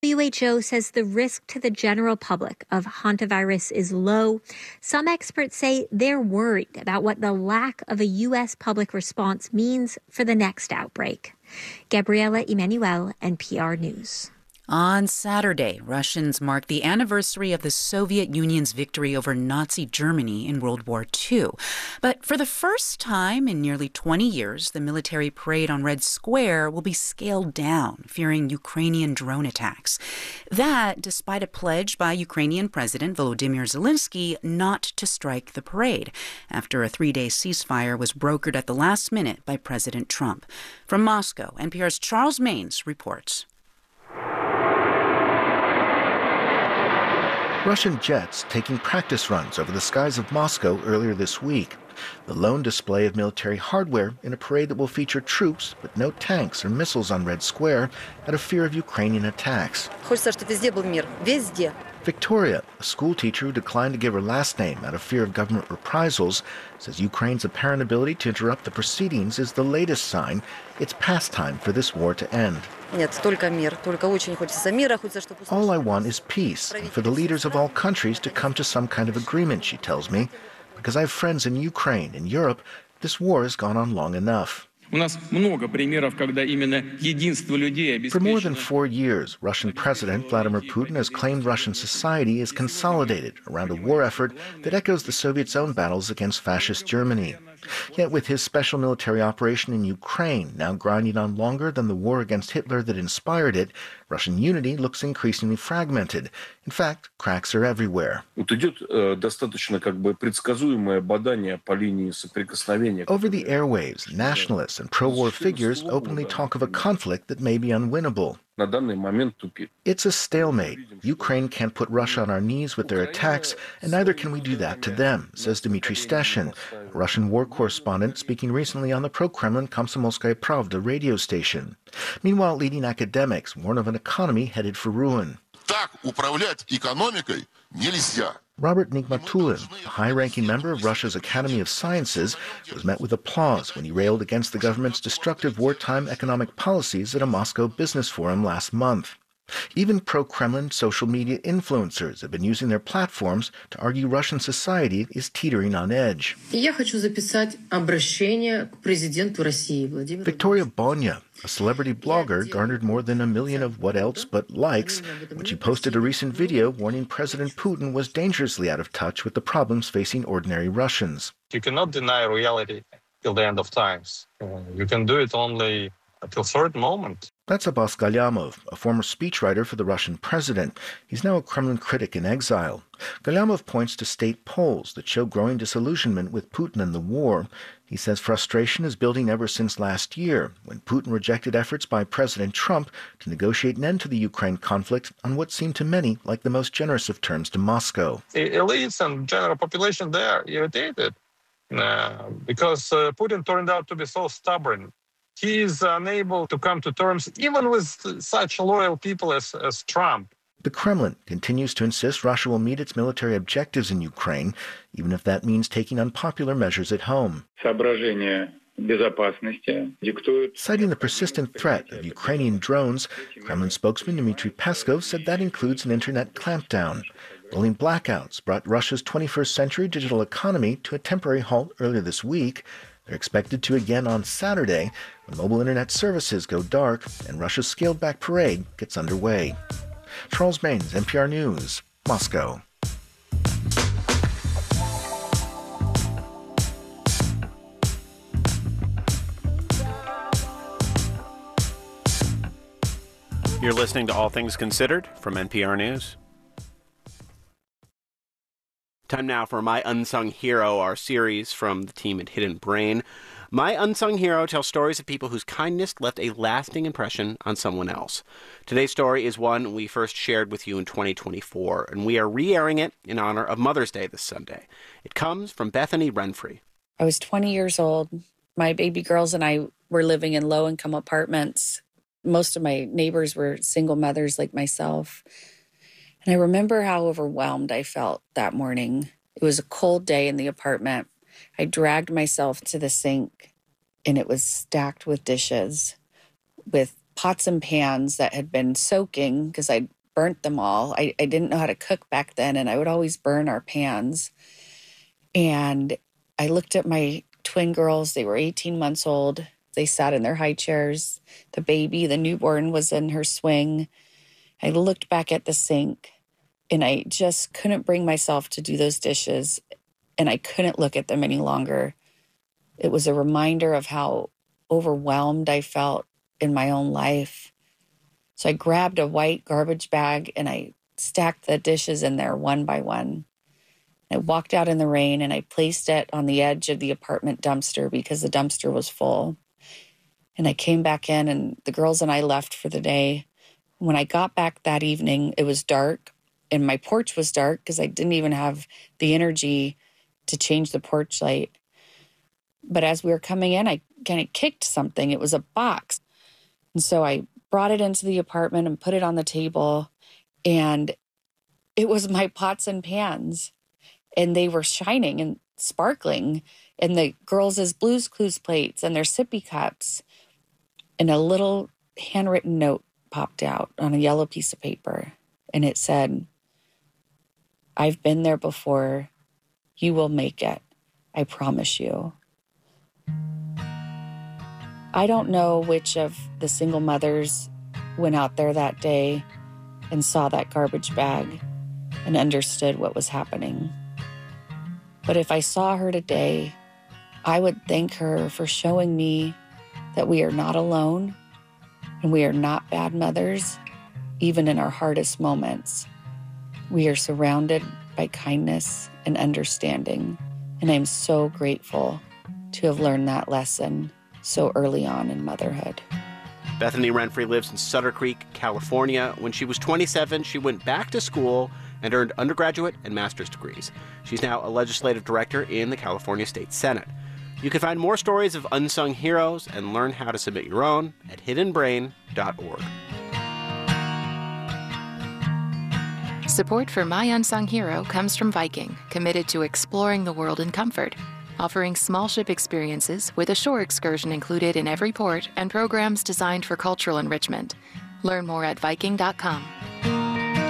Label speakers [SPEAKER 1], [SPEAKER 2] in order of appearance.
[SPEAKER 1] WHO says the risk to the general public of hantavirus is low. Some experts say they're worried about what the lack of a U.S. public response means for the next outbreak. Gabriela Emanuel, NPR News.
[SPEAKER 2] On Saturday, Russians marked the anniversary of the Soviet Union's victory over Nazi Germany in World War II. But for the first time in nearly 20 years, the military parade on Red Square will be scaled down, fearing Ukrainian drone attacks. That, despite a pledge by Ukrainian President Volodymyr Zelensky not to strike the parade, after a 3-day ceasefire was brokered at the last minute by President Trump. From Moscow, NPR's Charles Maynes reports.
[SPEAKER 3] Russian jets taking practice runs over the skies of Moscow earlier this week. The lone display of military hardware in a parade that will feature troops with no tanks or missiles on Red Square out of fear of Ukrainian attacks. Victoria, a school teacher who declined to give her last name out of fear of government reprisals, says Ukraine's apparent ability to interrupt the proceedings is the latest sign it's past time for this war to end. All I want is peace, and for the leaders of all countries to come to some kind of agreement, she tells me. Because I have friends in Ukraine and Europe, this war has gone on long enough. For more than 4 years, Russian President Vladimir Putin has claimed Russian society is consolidated around a war effort that echoes the Soviets' own battles against fascist Germany. Yet with his special military operation in Ukraine now grinding on longer than the war against Hitler that inspired it, Russian unity looks increasingly fragmented. In fact, cracks are everywhere. Over the airwaves, nationalists and pro-war figures openly talk of a conflict that may be unwinnable. It's a stalemate. Ukraine can't put Russia on our knees with their attacks, and neither can we do that to them, says Dmitry Steshin, a Russian war correspondent speaking recently on the pro-Kremlin Komsomolskaya Pravda radio station. Meanwhile, leading academics warn of an economy headed for ruin. Robert Nigmatulin, a high-ranking member of Russia's Academy of Sciences, was met with applause when he railed against the government's destructive wartime economic policies at a Moscow business forum last month. Even pro-Kremlin social media influencers have been using their platforms to argue Russian society is teetering on edge. Victoria Bonya, a celebrity blogger, garnered more than 1 million of what else but likes when she posted a recent video warning President Putin was dangerously out of touch with the problems facing ordinary Russians.
[SPEAKER 4] You cannot deny reality till the end of times. You can do it only until a certain moment.
[SPEAKER 3] That's Abbas Galyamov, a former speechwriter for the Russian president. He's now a Kremlin critic in exile. Galyamov points to state polls that show growing disillusionment with Putin and the war. He says frustration is building ever since last year, when Putin rejected efforts by President Trump to negotiate an end to the Ukraine conflict on what seemed to many like the most generous of terms to Moscow.
[SPEAKER 4] The elites and general population there irritated because Putin turned out to be so stubborn. He is unable to come to terms even with such loyal people as Trump.
[SPEAKER 3] The Kremlin continues to insist Russia will meet its military objectives in Ukraine, even if that means taking unpopular measures at home. Citing the persistent threat of Ukrainian drones, Kremlin spokesman Dmitry Peskov said that includes an internet clampdown. Rolling blackouts brought Russia's 21st century digital economy to a temporary halt earlier this week. They're expected to again on Saturday when mobile internet services go dark and Russia's scaled-back parade gets underway. Charles Maynes, NPR News, Moscow.
[SPEAKER 5] You're listening to All Things Considered from NPR News. Time now for My Unsung Hero, our series from the team at Hidden Brain. My Unsung Hero tells stories of people whose kindness left a lasting impression on someone else. Today's story is one we first shared with you in 2024, and we are re-airing it in honor of Mother's Day this Sunday. It comes from Bethany Renfrey.
[SPEAKER 6] I was 20 years old. My baby girls and I were living in low-income apartments. Most of my neighbors were single mothers like myself. And I remember how overwhelmed I felt that morning. It was a cold day in the apartment. I dragged myself to the sink, and it was stacked with dishes, with pots and pans that had been soaking because I burnt them all. I didn't know how to cook back then, and I would always burn our pans. And I looked at my twin girls. They were 18 months old. They sat in their high chairs. The baby, the newborn, was in her swing. I looked back at the sink, and I just couldn't bring myself to do those dishes, and I couldn't look at them any longer. It was a reminder of how overwhelmed I felt in my own life. So I grabbed a white garbage bag, and I stacked the dishes in there one by one. I walked out in the rain, and I placed it on the edge of the apartment dumpster because the dumpster was full. And I came back in, and the girls and I left for the day. When I got back that evening, it was dark, and my porch was dark because I didn't even have the energy to change the porch light. But as we were coming in, I kind of kicked something. It was a box. And so I brought it into the apartment and put it on the table, and it was my pots and pans. And they were shining and sparkling, and the girls' Blue's Clues plates and their sippy cups. And a little handwritten note popped out on a yellow piece of paper, and it said, "I've been there before. You will make it. I promise you." I don't know which of the single mothers went out there that day and saw that garbage bag and understood what was happening. But if I saw her today, I would thank her for showing me that we are not alone and we are not bad mothers, even in our hardest moments. We are surrounded by kindness and understanding, and I'm so grateful to have learned that lesson so early on in motherhood.
[SPEAKER 5] Bethany Renfrey lives in Sutter Creek, California. When she was 27, she went back to school and earned undergraduate and master's degrees. She's now a legislative director in the California State Senate. You can find more stories of unsung heroes and learn how to submit your own at hiddenbrain.org.
[SPEAKER 7] Support for My Unsung Hero comes from Viking, committed to exploring the world in comfort, offering small ship experiences with a shore excursion included in every port and programs designed for cultural enrichment. Learn more at Viking.com.